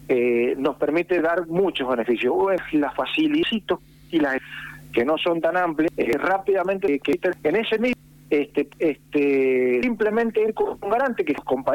nos permite dar muchos beneficios. La facilito y las que no son tan amplias, rápidamente que en ese mismo simplemente ir con un garante que es compañero